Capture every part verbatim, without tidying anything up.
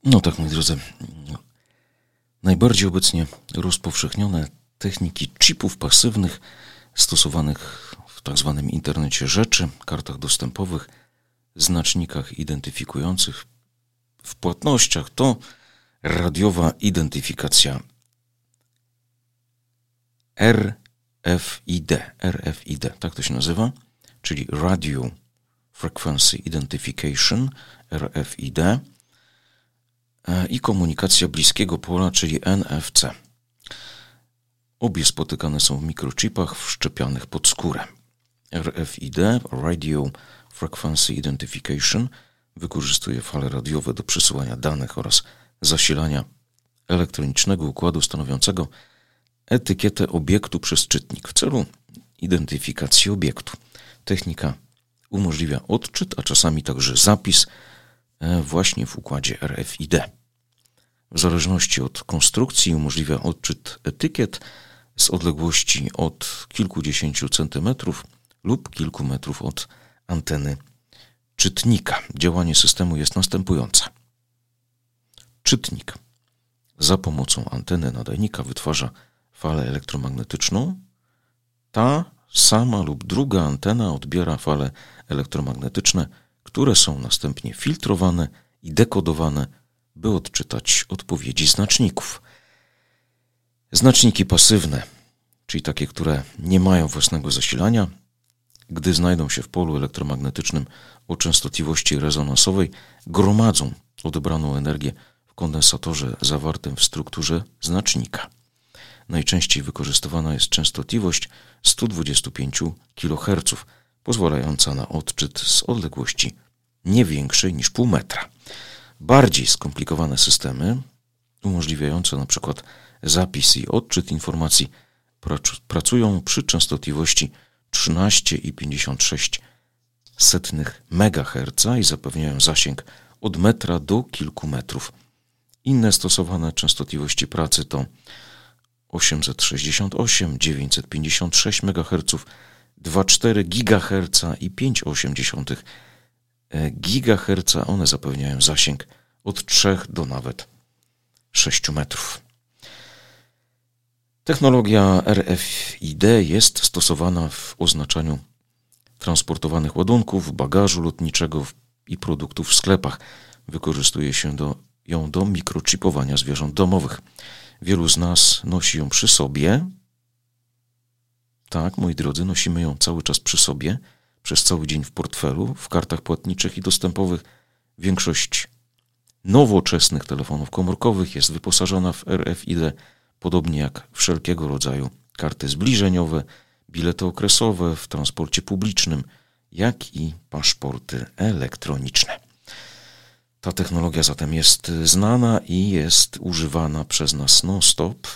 No tak, moi drodzy, najbardziej obecnie rozpowszechnione techniki chipów pasywnych stosowanych w tak zwanym internecie rzeczy, kartach dostępowych, znacznikach identyfikujących, w płatnościach to radiowa identyfikacja R F I D. R F I D, tak to się nazywa, czyli Radio Frequency Identification, R F I D, i komunikacja bliskiego pola, czyli N F C. Obie spotykane są w mikrochipach wszczepionych pod skórę. R F I D, Radio Frequency Identification, wykorzystuje fale radiowe do przesyłania danych oraz zasilania elektronicznego układu stanowiącego etykietę obiektu przez czytnik w celu identyfikacji obiektu. Technika umożliwia odczyt, a czasami także zapis właśnie w układzie R F I D. W zależności od konstrukcji umożliwia odczyt etykiet z odległości od kilkudziesięciu centymetrów lub kilku metrów od anteny czytnika. Działanie systemu jest następujące. Czytnik za pomocą anteny nadajnika wytwarza falę elektromagnetyczną. Ta sama lub druga antena odbiera fale elektromagnetyczne, które są następnie filtrowane i dekodowane, by odczytać odpowiedzi znaczników. Znaczniki pasywne, czyli takie, które nie mają własnego zasilania, gdy znajdą się w polu elektromagnetycznym o częstotliwości rezonansowej, gromadzą odebraną energię w kondensatorze zawartym w strukturze znacznika. Najczęściej wykorzystywana jest częstotliwość sto dwadzieścia pięć kiloherców, pozwalająca na odczyt z odległości nie większej niż pół metra. Bardziej skomplikowane systemy, umożliwiające na przykład zapis i odczyt informacji, pracują przy częstotliwości trzynaście i pięćdziesiąt sześć megaherca i zapewniają zasięg od metra do kilku metrów. Inne stosowane częstotliwości pracy to osiemset sześćdziesiąt osiem, dziewięćset pięćdziesiąt sześć megaherców, dwa przecinek cztery gigaherca i pięć przecinek osiem gigaherca. One zapewniają zasięg od trzech do nawet sześciu metrów. Technologia R F I D jest stosowana w oznaczaniu transportowanych ładunków, bagażu lotniczego i produktów w sklepach. Wykorzystuje się do, ją do mikrochipowania zwierząt domowych. Wielu z nas nosi ją przy sobie. Tak, moi drodzy, nosimy ją cały czas przy sobie, przez cały dzień w portfelu, w kartach płatniczych i dostępowych. Większość nowoczesnych telefonów komórkowych jest wyposażona w R F I D, podobnie jak wszelkiego rodzaju karty zbliżeniowe, bilety okresowe w transporcie publicznym, jak i paszporty elektroniczne. Ta technologia zatem jest znana i jest używana przez nas non-stop.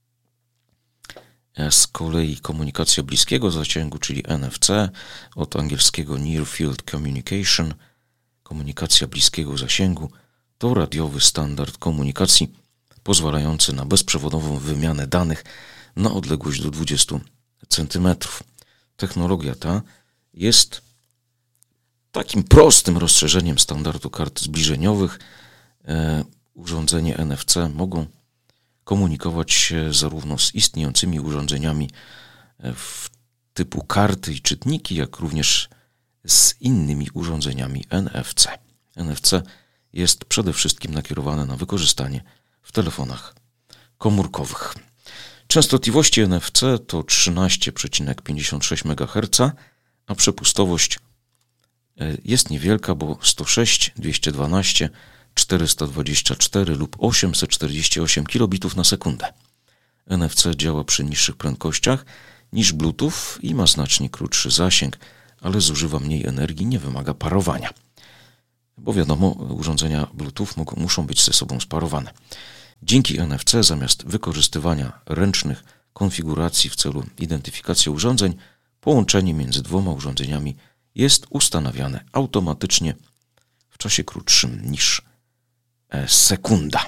Z kolei komunikacja bliskiego zasięgu, czyli N F C, od angielskiego Near Field Communication, komunikacja bliskiego zasięgu, to radiowy standard komunikacji pozwalający na bezprzewodową wymianę danych na odległość do dwudziestu centymetrów. Technologia ta jest takim prostym rozszerzeniem standardu kart zbliżeniowych. E, urządzenia N F C mogą komunikować się zarówno z istniejącymi urządzeniami w typu karty i czytniki, jak również z innymi urządzeniami N F C. N F C jest przede wszystkim nakierowane na wykorzystanie w telefonach komórkowych. Częstotliwości N F C to trzynaście przecinek pięćdziesiąt sześć megaherca, a przepustowość jest niewielka, bo sto sześć, dwieście dwanaście, czterysta dwadzieścia cztery lub osiemset czterdzieści osiem kilobitów na sekundę. N F C działa przy niższych prędkościach niż Bluetooth i ma znacznie krótszy zasięg, ale zużywa mniej energii, nie wymaga parowania. Bo wiadomo, urządzenia Bluetooth mogą, muszą być ze sobą sparowane. Dzięki N F C zamiast wykorzystywania ręcznych konfiguracji w celu identyfikacji urządzeń, połączenie między dwoma urządzeniami jest ustanawiane automatycznie w czasie krótszym niż sekunda.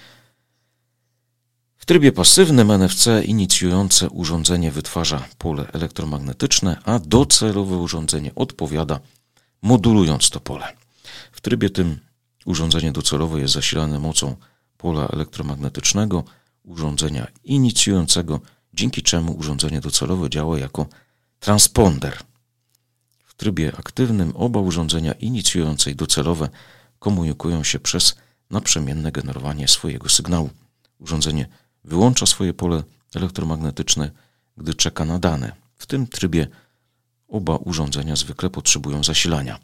W trybie pasywnym N F C inicjujące urządzenie wytwarza pole elektromagnetyczne, a docelowe urządzenie odpowiada, modulując to pole. W trybie tym Urządzenie docelowe jest zasilane mocą pola elektromagnetycznego urządzenia inicjującego, dzięki czemu urządzenie docelowe działa jako transponder. W trybie aktywnym oba urządzenia inicjujące i docelowe komunikują się przez naprzemienne generowanie swojego sygnału. Urządzenie wyłącza swoje pole elektromagnetyczne, gdy czeka na dane. W tym trybie oba urządzenia zwykle potrzebują zasilania.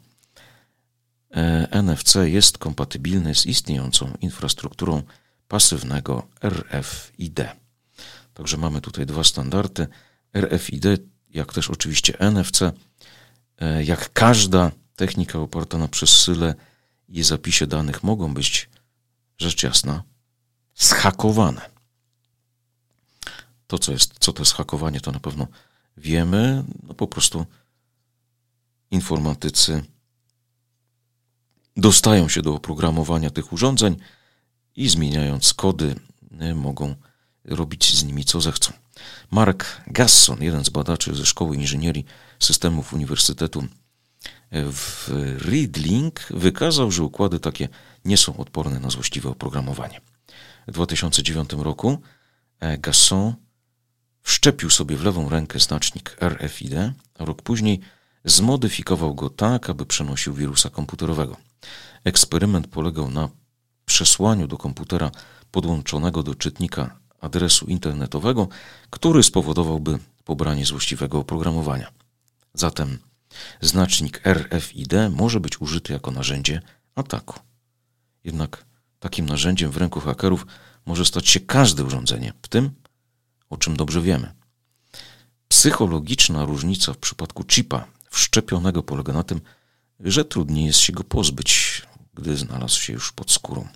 N F C jest kompatybilny z istniejącą infrastrukturą pasywnego R F I D. Także mamy tutaj dwa standardy. R F I D, jak też oczywiście N F C. Jak każda technika oparta na przesyle i zapisie danych mogą być, rzecz jasna, zhakowane. To, co jest, co to jest hakowanie, to na pewno wiemy. No po prostu informatycy dostają się do oprogramowania tych urządzeń i zmieniając kody mogą robić z nimi co zechcą. Mark Gasson, jeden z badaczy ze Szkoły Inżynierii Systemów Uniwersytetu w Reading, wykazał, że układy takie nie są odporne na złośliwe oprogramowanie. W dwa tysiące dziewiątym roku Gasson wszczepił sobie w lewą rękę znacznik R F I D, a rok później zmodyfikował go tak, aby przenosił wirusa komputerowego. Eksperyment polegał na przesłaniu do komputera podłączonego do czytnika adresu internetowego, który spowodowałby pobranie złośliwego oprogramowania. Zatem znacznik R F I D może być użyty jako narzędzie ataku. Jednak takim narzędziem w ręku hakerów może stać się każde urządzenie, w tym, o czym dobrze wiemy. Psychologiczna różnica w przypadku chipa wszczepionego polega na tym, że trudniej jest się go pozbyć, gdy znalazł się już pod skórą.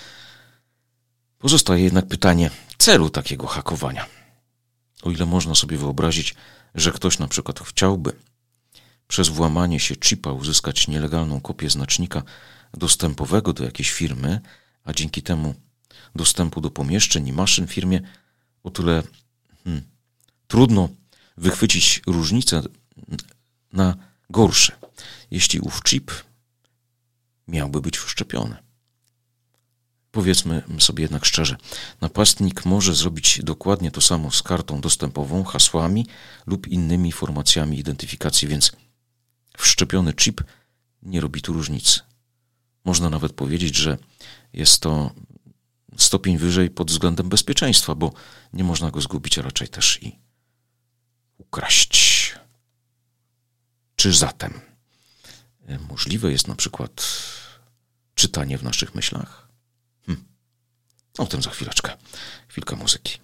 Pozostaje jednak pytanie celu takiego hakowania. O ile można sobie wyobrazić, że ktoś na przykład chciałby przez włamanie się chipa uzyskać nielegalną kopię znacznika dostępowego do jakiejś firmy, a dzięki temu dostępu do pomieszczeń i maszyn w firmie, o tyle hmm, trudno wychwycić różnicę na gorsze, jeśli ów chip miałby być wszczepiony. Powiedzmy sobie jednak szczerze, napastnik może zrobić dokładnie to samo z kartą dostępową, hasłami lub innymi informacjami identyfikacji, więc wszczepiony chip nie robi tu różnicy. Można nawet powiedzieć, że jest to stopień wyżej pod względem bezpieczeństwa, bo nie można go zgubić, a raczej też i ukraść. Czy zatem możliwe jest na przykład czytanie w naszych myślach? Hm. O tym za chwileczkę. Chwilka muzyki.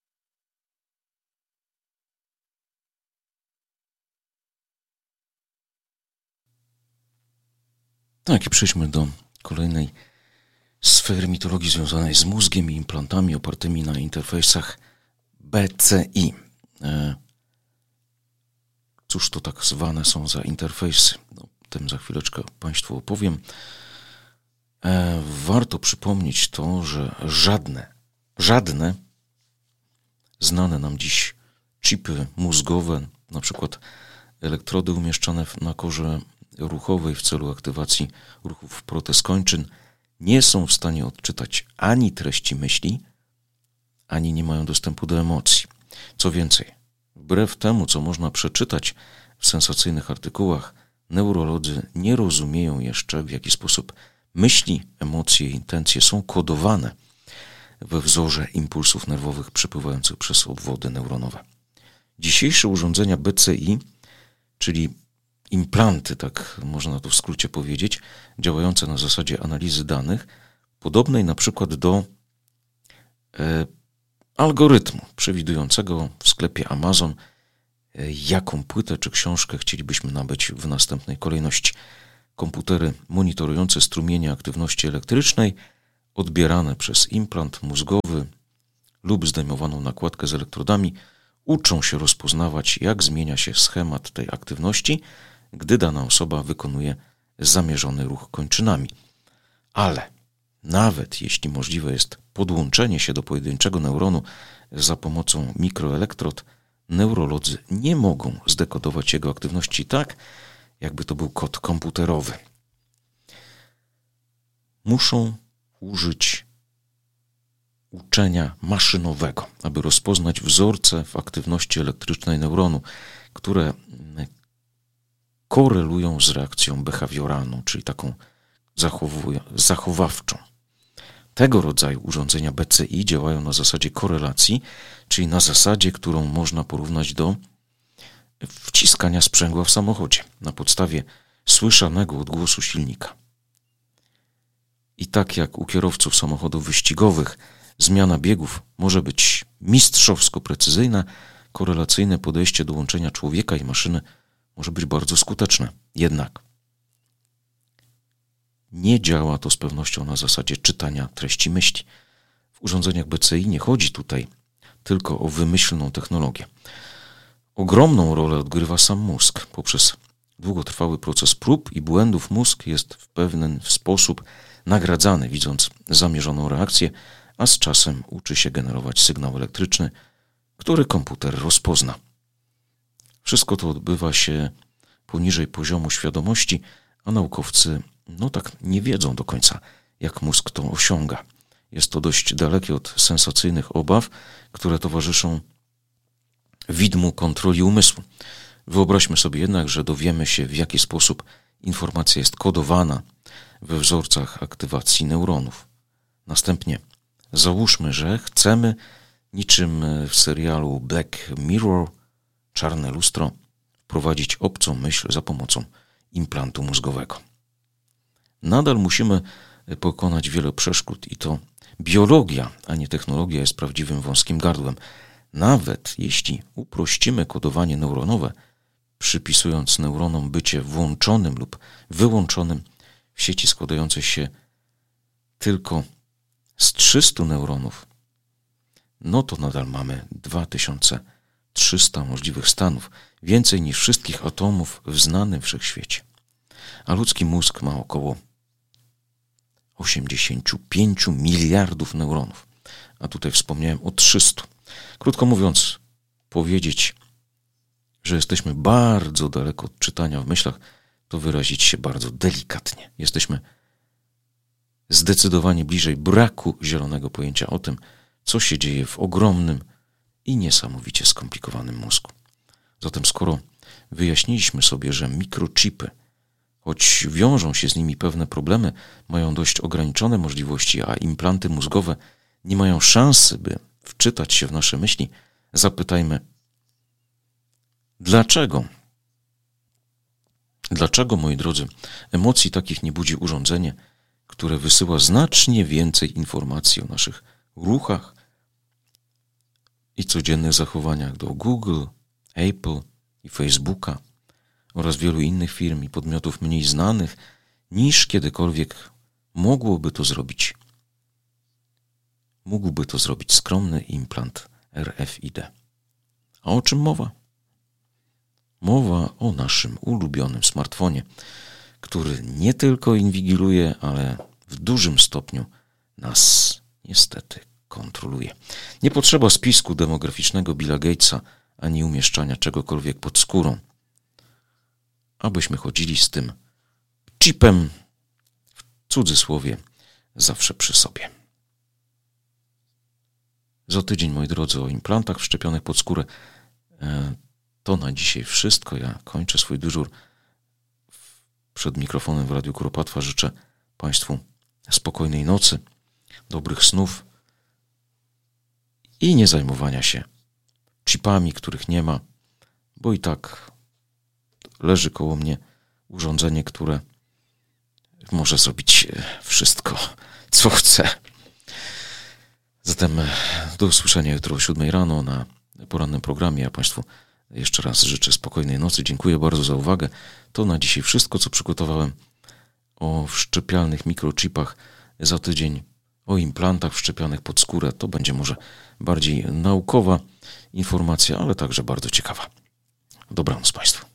Tak, i przejdźmy do kolejnej sfery mitologii związanej z mózgiem i implantami opartymi na interfejsach B C I. E, cóż to tak zwane są za interfejsy? No, o tym za chwileczkę Państwu opowiem. E, warto przypomnieć to, że żadne, żadne znane nam dziś chipy mózgowe, na przykład elektrody umieszczane na korze ruchowej w celu aktywacji ruchów proteskończyn, nie są w stanie odczytać ani treści myśli, ani nie mają dostępu do emocji. Co więcej, wbrew temu, co można przeczytać w sensacyjnych artykułach, neurolodzy nie rozumieją jeszcze, w jaki sposób myśli, emocje i intencje są kodowane we wzorze impulsów nerwowych przepływających przez obwody neuronowe. Dzisiejsze urządzenia B C I, czyli implanty, tak można to w skrócie powiedzieć, działające na zasadzie analizy danych, podobnej na przykład do e, algorytmu przewidującego w sklepie Amazon, e, jaką płytę czy książkę chcielibyśmy nabyć w następnej kolejności. Komputery monitorujące strumienie aktywności elektrycznej, odbierane przez implant mózgowy lub zdejmowaną nakładkę z elektrodami, uczą się rozpoznawać, jak zmienia się schemat tej aktywności, gdy dana osoba wykonuje zamierzony ruch kończynami. Ale nawet jeśli możliwe jest podłączenie się do pojedynczego neuronu za pomocą mikroelektrod, neurolodzy nie mogą zdekodować jego aktywności tak, jakby to był kod komputerowy. muszą użyć uczenia maszynowego, aby rozpoznać wzorce w aktywności elektrycznej neuronu, które korelują z reakcją behawioralną, czyli taką zachowawczą. Tego rodzaju urządzenia B C I działają na zasadzie korelacji, czyli na zasadzie, którą można porównać do wciskania sprzęgła w samochodzie na podstawie słyszanego odgłosu silnika. I tak jak u kierowców samochodów wyścigowych zmiana biegów może być mistrzowsko precyzyjna, korelacyjne podejście do łączenia człowieka i maszyny może być bardzo skuteczne. Jednak nie działa to z pewnością na zasadzie czytania treści myśli. W urządzeniach B C I nie chodzi tutaj tylko o wymyślną technologię. Ogromną rolę odgrywa sam mózg. Poprzez długotrwały proces prób i błędów mózg jest w pewien sposób nagradzany, widząc zamierzoną reakcję, a z czasem uczy się generować sygnał elektryczny, który komputer rozpozna. Wszystko to odbywa się poniżej poziomu świadomości, a naukowcy no tak nie wiedzą do końca, jak mózg to osiąga. Jest to dość dalekie od sensacyjnych obaw, które towarzyszą widmu kontroli umysłu. Wyobraźmy sobie jednak, że dowiemy się, w jaki sposób informacja jest kodowana we wzorcach aktywacji neuronów. Następnie załóżmy, że chcemy, niczym w serialu Black Mirror, Czarne lustro, wprowadzić obcą myśl za pomocą implantu mózgowego. Nadal musimy pokonać wiele przeszkód i to biologia, a nie technologia jest prawdziwym wąskim gardłem. Nawet jeśli uprościmy kodowanie neuronowe, przypisując neuronom bycie włączonym lub wyłączonym w sieci składającej się tylko z trzystu neuronów, no to nadal mamy dwa tysiące trzysta możliwych stanów, więcej niż wszystkich atomów w znanym wszechświecie. A ludzki mózg ma około osiemdziesiąt pięć miliardów neuronów, a tutaj wspomniałem o trzystu. Krótko mówiąc, powiedzieć, że jesteśmy bardzo daleko od czytania w myślach, to wyrazić się bardzo delikatnie. Jesteśmy zdecydowanie bliżej braku zielonego pojęcia o tym, co się dzieje w ogromnym i niesamowicie skomplikowanym mózgu. Zatem skoro wyjaśniliśmy sobie, że mikrochipy, choć wiążą się z nimi pewne problemy, mają dość ograniczone możliwości, a implanty mózgowe nie mają szansy, by wczytać się w nasze myśli, zapytajmy, dlaczego? Dlaczego, moi drodzy, emocji takich nie budzi urządzenie, które wysyła znacznie więcej informacji o naszych ruchach i codziennych zachowaniach do Google, Apple i Facebooka oraz wielu innych firm i podmiotów mniej znanych, niż kiedykolwiek mogłoby to zrobić. Mógłby to zrobić skromny implant R F I D. A o czym mowa? Mowa o naszym ulubionym smartfonie, który nie tylko inwigiluje, ale w dużym stopniu nas niestety kontroluje. Nie potrzeba spisku demograficznego Billa Gatesa ani umieszczania czegokolwiek pod skórą, abyśmy chodzili z tym chipem, w cudzysłowie, zawsze przy sobie. Za tydzień, moi drodzy, o implantach wszczepionych pod skórę. To na dzisiaj wszystko. Ja kończę swój dyżur przed mikrofonem w Radiu Kuropatwa. Życzę Państwu spokojnej nocy, dobrych snów i nie zajmowania się chipami, których nie ma, bo i tak leży koło mnie urządzenie, które może zrobić wszystko, co chce. Zatem do usłyszenia jutro o siódmej rano na porannym programie. Ja Państwu jeszcze raz życzę spokojnej nocy. Dziękuję bardzo za uwagę. To na dzisiaj wszystko, co przygotowałem o wszczepialnych mikrochipach. Za tydzień o implantach wszczepianych pod skórę. To będzie może bardziej naukowa informacja, ale także bardzo ciekawa. Dobranoc Państwu.